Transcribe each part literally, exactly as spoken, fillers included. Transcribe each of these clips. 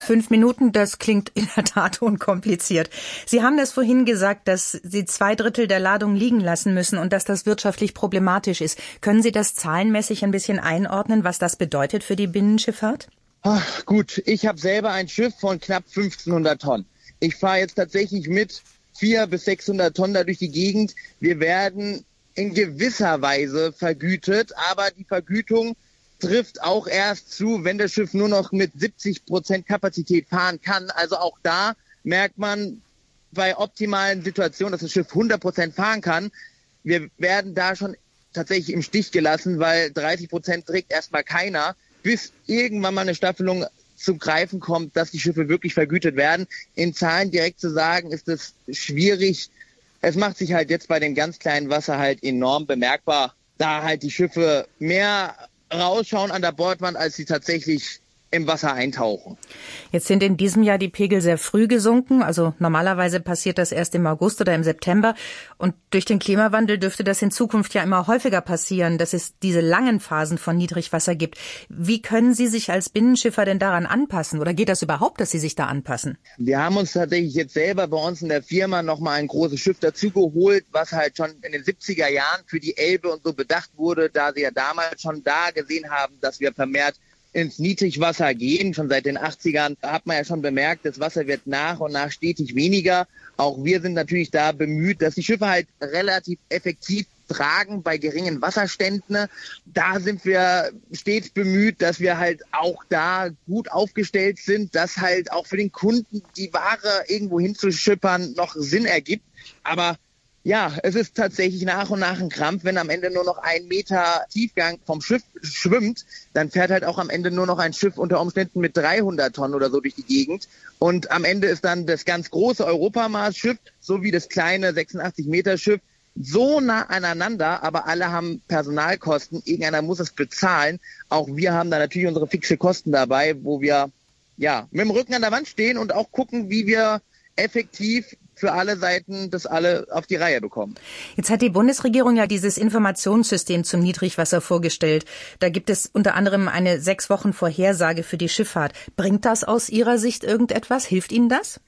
Fünf Minuten, das klingt in der Tat unkompliziert. Sie haben das vorhin gesagt, dass Sie zwei Drittel der Ladung liegen lassen müssen und dass das wirtschaftlich problematisch ist. Können Sie das zahlenmäßig ein bisschen einordnen, was das bedeutet für die Binnenschifffahrt? Ach, gut, ich habe selber ein Schiff von knapp fünfzehnhundert Tonnen. Ich fahre jetzt tatsächlich mit vierhundert bis sechshundert Tonnen da durch die Gegend. Wir werden in gewisser Weise vergütet, aber die Vergütung trifft auch erst zu, wenn das Schiff nur noch mit siebzig Prozent Kapazität fahren kann. Also auch da merkt man bei optimalen Situationen, dass das Schiff hundert Prozent fahren kann. Wir werden da schon tatsächlich im Stich gelassen, weil dreißig Prozent trägt erstmal keiner, bis irgendwann mal eine Staffelung zum Greifen kommt, dass die Schiffe wirklich vergütet werden. In Zahlen direkt zu sagen, ist es schwierig. Es macht sich halt jetzt bei dem ganz kleinen Wasser halt enorm bemerkbar, da halt die Schiffe mehr rausschauen an der Bordwand, als sie tatsächlich im Wasser eintauchen. Jetzt sind in diesem Jahr die Pegel sehr früh gesunken. Also normalerweise passiert das erst im August oder im September. Und durch den Klimawandel dürfte das in Zukunft ja immer häufiger passieren, dass es diese langen Phasen von Niedrigwasser gibt. Wie können Sie sich als Binnenschiffer denn daran anpassen? Oder geht das überhaupt, dass Sie sich da anpassen? Wir haben uns tatsächlich jetzt selber bei uns in der Firma nochmal ein großes Schiff dazu geholt, was halt schon in den siebziger Jahren für die Elbe und so bedacht wurde, da sie ja damals schon da gesehen haben, dass wir vermehrt ins Niedrigwasser gehen. Schon seit den achtzigern hat man ja schon bemerkt, das Wasser wird nach und nach stetig weniger. Auch wir sind natürlich da bemüht, dass die Schiffe halt relativ effektiv tragen bei geringen Wasserständen. Da sind wir stets bemüht, dass wir halt auch da gut aufgestellt sind, dass halt auch für den Kunden die Ware irgendwo hinzuschippern noch Sinn ergibt. Aber ja, es ist tatsächlich nach und nach ein Krampf, wenn am Ende nur noch ein Meter Tiefgang vom Schiff schwimmt, dann fährt halt auch am Ende nur noch ein Schiff unter Umständen mit dreihundert Tonnen oder so durch die Gegend. Und am Ende ist dann das ganz große Europamaßschiff sowie das kleine sechsundachtzig Meter Schiff so nah aneinander, aber alle haben Personalkosten. Irgendeiner muss es bezahlen. Auch wir haben da natürlich unsere fixe Kosten dabei, wo wir ja mit dem Rücken an der Wand stehen und auch gucken, wie wir effektiv für alle Seiten das alle auf die Reihe bekommen. Jetzt hat die Bundesregierung ja dieses Informationssystem zum Niedrigwasser vorgestellt. Da gibt es unter anderem eine sechs Wochen Vorhersage für die Schifffahrt. Bringt das aus Ihrer Sicht irgendetwas? Hilft Ihnen das?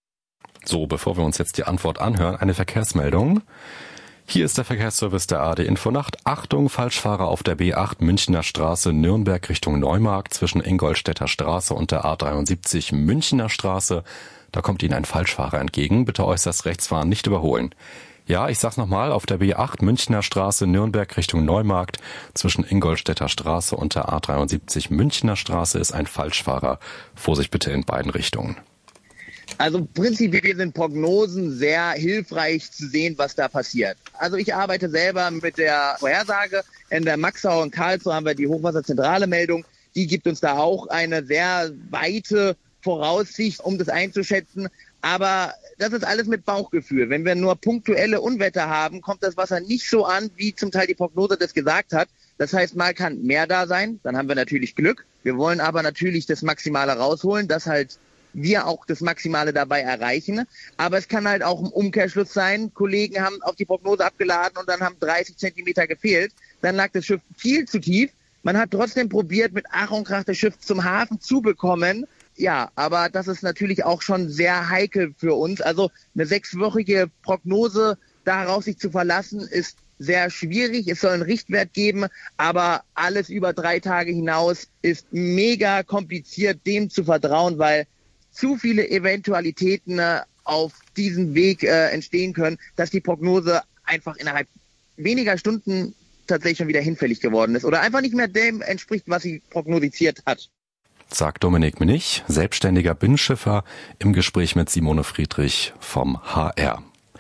So, bevor wir uns jetzt die Antwort anhören, eine Verkehrsmeldung. Hier ist der Verkehrsservice der A R D Infonacht. Achtung, Falschfahrer auf der B acht Münchner Straße Nürnberg Richtung Neumarkt zwischen Ingolstädter Straße und der A dreiundsiebzig Münchner Straße. Da kommt Ihnen ein Falschfahrer entgegen. Bitte äußerst rechts fahren, nicht überholen. Ja, ich sag's nochmal, auf der B acht Münchner Straße Nürnberg Richtung Neumarkt zwischen Ingolstädter Straße und der A dreiundsiebzig Münchner Straße ist ein Falschfahrer. Vorsicht bitte in beiden Richtungen. Also prinzipiell sind Prognosen sehr hilfreich zu sehen, was da passiert. Also ich arbeite selber mit der Vorhersage. In der Maxau und Karlsruhe haben wir die Hochwasserzentrale Meldung. Die gibt uns da auch eine sehr weite Voraussicht, um das einzuschätzen. Aber das ist alles mit Bauchgefühl. Wenn wir nur punktuelle Unwetter haben, kommt das Wasser nicht so an, wie zum Teil die Prognose das gesagt hat. Das heißt, mal kann mehr da sein, dann haben wir natürlich Glück. Wir wollen aber natürlich das Maximale rausholen, dass halt wir auch das Maximale dabei erreichen. Aber es kann halt auch ein Umkehrschluss sein. Kollegen haben auf die Prognose abgeladen und dann haben dreißig Zentimeter gefehlt. Dann lag das Schiff viel zu tief. Man hat trotzdem probiert, mit Ach und Krach das Schiff zum Hafen zu bekommen. Ja, aber das ist natürlich auch schon sehr heikel für uns. Also eine sechswöchige Prognose, darauf sich zu verlassen, ist sehr schwierig. Es soll einen Richtwert geben, aber alles über drei Tage hinaus ist mega kompliziert, dem zu vertrauen, weil zu viele Eventualitäten äh, auf diesem Weg äh, entstehen können, dass die Prognose einfach innerhalb weniger Stunden tatsächlich schon wieder hinfällig geworden ist oder einfach nicht mehr dem entspricht, was sie prognostiziert hat. Sagt Dominik Minich, selbstständiger Binnenschiffer, im Gespräch mit Simone Friedrich vom H R.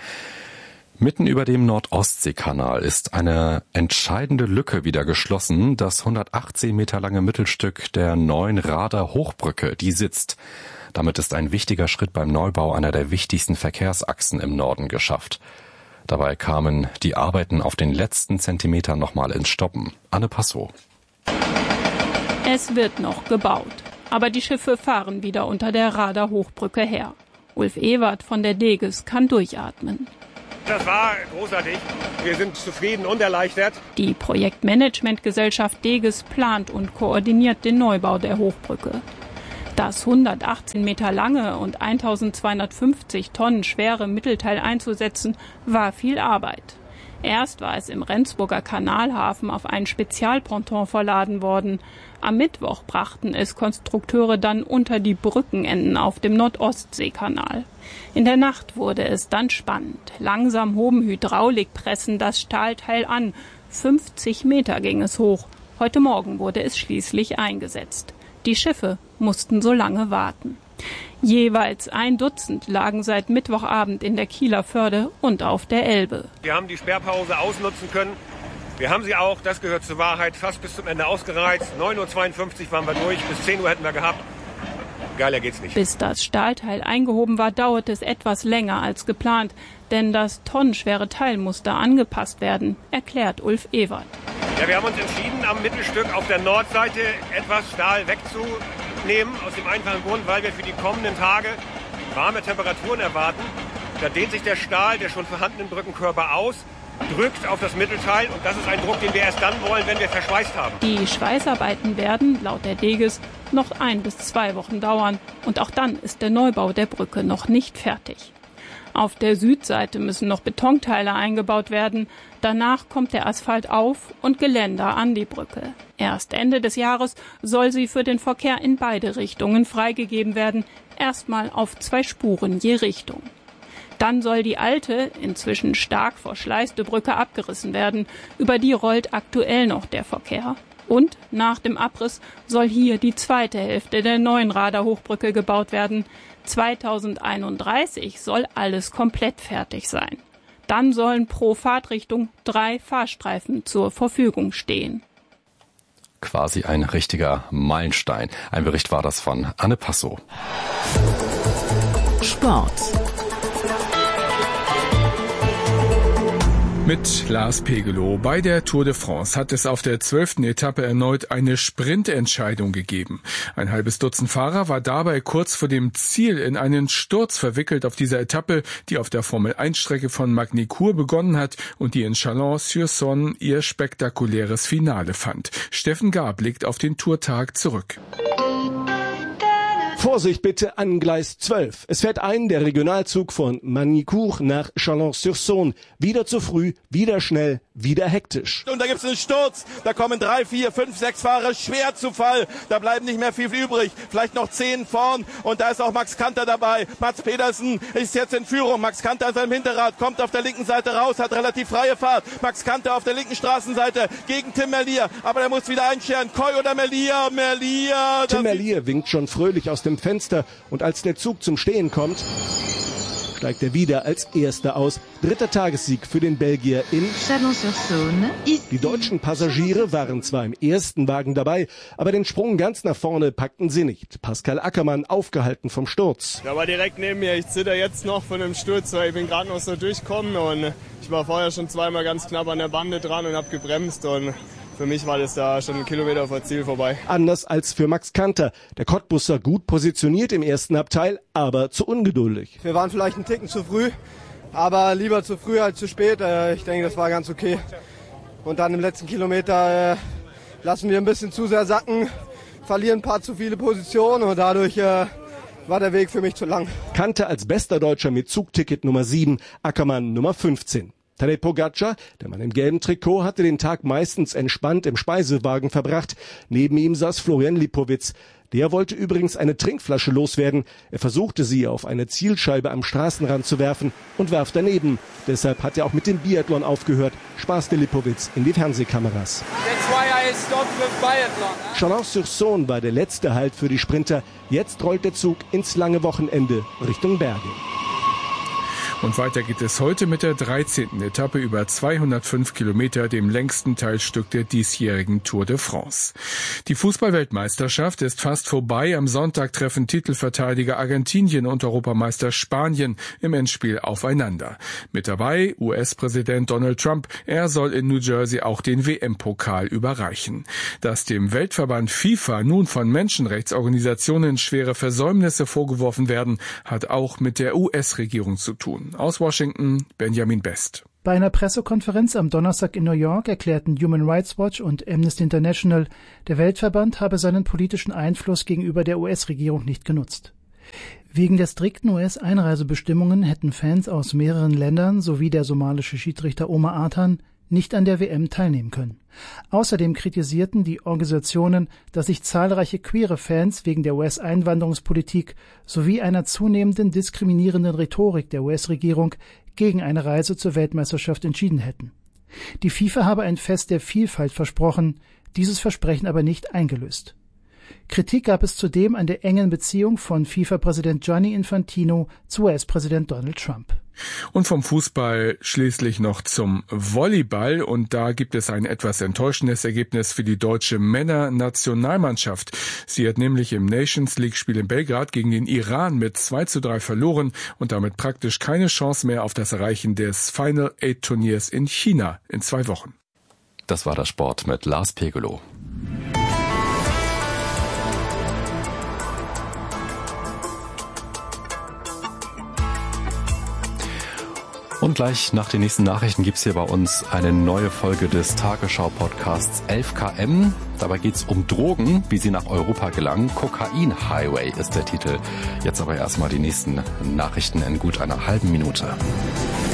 Mitten über dem Nordostseekanal ist eine entscheidende Lücke wieder geschlossen. Das hundertachtzehn Meter lange Mittelstück der neuen Rader Hochbrücke, die sitzt. Damit ist ein wichtiger Schritt beim Neubau einer der wichtigsten Verkehrsachsen im Norden geschafft. Dabei kamen die Arbeiten auf den letzten Zentimetern nochmal ins Stoppen. Anne Passow. Es wird noch gebaut, aber die Schiffe fahren wieder unter der Rader Hochbrücke her. Ulf Ewert von der Deges kann durchatmen. Das war großartig. Wir sind zufrieden und erleichtert. Die Projektmanagementgesellschaft Deges plant und koordiniert den Neubau der Hochbrücke. Das hundertachtzehn Meter lange und eintausendzweihundertfünfzig Tonnen schwere Mittelteil einzusetzen, war viel Arbeit. Erst war es im Rendsburger Kanalhafen auf einen Spezialponton verladen worden. Am Mittwoch brachten es Konstrukteure dann unter die Brückenenden auf dem Nordostseekanal. In der Nacht wurde es dann spannend. Langsam hoben Hydraulikpressen das Stahlteil an. fünfzig Meter ging es hoch. Heute Morgen wurde es schließlich eingesetzt. Die Schiffe mussten so lange warten. Jeweils ein Dutzend lagen seit Mittwochabend in der Kieler Förde und auf der Elbe. Wir haben die Sperrpause ausnutzen können. Wir haben sie auch, das gehört zur Wahrheit, fast bis zum Ende ausgereizt. neun Uhr zweiundfünfzig waren wir durch, bis zehn Uhr hätten wir gehabt. Geiler geht's nicht. Bis das Stahlteil eingehoben war, dauerte es etwas länger als geplant. Denn das tonnenschwere Teil musste angepasst werden, erklärt Ulf Ewert. Ja, wir haben uns entschieden, am Mittelstück auf der Nordseite etwas Stahl wegzunehmen. Aus dem einfachen Grund, weil wir für die kommenden Tage warme Temperaturen erwarten. Da dehnt sich der Stahl der schon vorhandenen Brückenkörper aus, drückt auf das Mittelteil und das ist ein Druck, den wir erst dann wollen, wenn wir verschweißt haben. Die Schweißarbeiten werden, laut der Deges, noch ein bis zwei Wochen dauern. Und auch dann ist der Neubau der Brücke noch nicht fertig. Auf der Südseite müssen noch Betonteile eingebaut werden. Danach kommt der Asphalt auf und Geländer an die Brücke. Erst Ende des Jahres soll sie für den Verkehr in beide Richtungen freigegeben werden. Erstmal auf zwei Spuren je Richtung. Dann soll die alte, inzwischen stark verschleißte Brücke abgerissen werden. Über die rollt aktuell noch der Verkehr. Und nach dem Abriss soll hier die zweite Hälfte der neuen Radarhochbrücke gebaut werden. zweitausendeinunddreißig soll alles komplett fertig sein. Dann sollen pro Fahrtrichtung drei Fahrstreifen zur Verfügung stehen. Quasi ein richtiger Meilenstein. Ein Bericht war das von Anne Passow. Sport. Mit Lars Pegelow. Bei der Tour de France hat es auf der zwölften Etappe erneut eine Sprintentscheidung gegeben. Ein halbes Dutzend Fahrer war dabei kurz vor dem Ziel in einen Sturz verwickelt auf dieser Etappe, die auf der Formel eins Strecke von Magny-Cours begonnen hat und die in Chalon-sur-Saône ihr spektakuläres Finale fand. Steffen Gahr blickt auf den Tourtag zurück. Vorsicht bitte an Gleis zwölf. Es fährt ein der Regionalzug von Magny-Cours nach Chalon-sur-Saône. Wieder zu früh, wieder schnell, wieder hektisch. Und da gibt's einen Sturz. Da kommen drei, vier, fünf, sechs Fahrer schwer zu Fall. Da bleiben nicht mehr viel übrig. Vielleicht noch zehn vorn. Und da ist auch Max Kanter dabei. Mats Pedersen ist jetzt in Führung. Max Kanter ist am Hinterrad, kommt auf der linken Seite raus, hat relativ freie Fahrt. Max Kanter auf der linken Straßenseite gegen Tim Merlier. Aber der muss wieder einscheren. Koi oder Merlier? Merlier. Tim Merlier winkt schon fröhlich aus dem Fenster. Und als der Zug zum Stehen kommt, steigt er wieder als Erster aus. Dritter Tagessieg für den Belgier in Chalon-sur-Saône. Die deutschen Passagiere waren zwar im ersten Wagen dabei, aber den Sprung ganz nach vorne packten sie nicht. Pascal Ackermann aufgehalten vom Sturz. Der war direkt neben mir. Ich zitter jetzt noch von dem Sturz, weil ich bin gerade noch so durchgekommen und ich war vorher schon zweimal ganz knapp an der Bande dran und habe gebremst und für mich war das da schon einen Kilometer vor Ziel vorbei. Anders als für Max Kanter. Der Cottbusser gut positioniert im ersten Abteil, aber zu ungeduldig. Wir waren vielleicht einen Ticken zu früh, aber lieber zu früh als zu spät. Ich denke, das war ganz okay. Und dann im letzten Kilometer lassen wir ein bisschen zu sehr sacken, verlieren ein paar zu viele Positionen und dadurch war der Weg für mich zu lang. Kanter als bester Deutscher mit Zugticket Nummer sieben, Ackermann Nummer fünfzehn. Tadej Pogacar, der Mann im gelben Trikot, hatte den Tag meistens entspannt im Speisewagen verbracht. Neben ihm saß Florian Lipowitz. Der wollte übrigens eine Trinkflasche loswerden. Er versuchte sie auf eine Zielscheibe am Straßenrand zu werfen und warf daneben. Deshalb hat er auch mit dem Biathlon aufgehört, spaßte Lipowitz in die Fernsehkameras. Chalon-sur-Saône war der letzte Halt für die Sprinter. Jetzt rollt der Zug ins lange Wochenende Richtung Berge. Und weiter geht es heute mit der dreizehnten Etappe über zweihundertfünf Kilometer, dem längsten Teilstück der diesjährigen Tour de France. Die Fußballweltmeisterschaft ist fast vorbei. Am Sonntag treffen Titelverteidiger Argentinien und Europameister Spanien im Endspiel aufeinander. Mit dabei U S-Präsident Donald Trump. Er soll in New Jersey auch den W M-Pokal überreichen. Dass dem Weltverband FIFA nun von Menschenrechtsorganisationen schwere Versäumnisse vorgeworfen werden, hat auch mit der U S-Regierung zu tun. Aus Washington, Benjamin Best. Bei einer Pressekonferenz am Donnerstag in New York erklärten Human Rights Watch und Amnesty International, der Weltverband habe seinen politischen Einfluss gegenüber der U S-Regierung nicht genutzt. Wegen der strikten U S-Einreisebestimmungen hätten Fans aus mehreren Ländern sowie der somalische Schiedsrichter Omar Artan nicht an der W M teilnehmen können. Außerdem kritisierten die Organisationen, dass sich zahlreiche queere Fans wegen der U S-Einwanderungspolitik sowie einer zunehmenden diskriminierenden Rhetorik der U S-Regierung gegen eine Reise zur Weltmeisterschaft entschieden hätten. Die FIFA habe ein Fest der Vielfalt versprochen, dieses Versprechen aber nicht eingelöst. Kritik gab es zudem an der engen Beziehung von FIFA-Präsident Gianni Infantino zu U S-Präsident Donald Trump. Und vom Fußball schließlich noch zum Volleyball. Und da gibt es ein etwas enttäuschendes Ergebnis für die deutsche Männernationalmannschaft. Sie hat nämlich im Nations League-Spiel in Belgrad gegen den Iran mit zwei zu drei verloren und damit praktisch keine Chance mehr auf das Erreichen des Final Eight Turniers in China in zwei Wochen. Das war der Sport mit Lars Pegelow. Und gleich nach den nächsten Nachrichten gibt's hier bei uns eine neue Folge des Tagesschau-Podcasts elf Kilometer pro Stunde. Dabei geht's um Drogen, wie sie nach Europa gelangen. Kokain Highway ist der Titel. Jetzt aber erstmal die nächsten Nachrichten in gut einer halben Minute.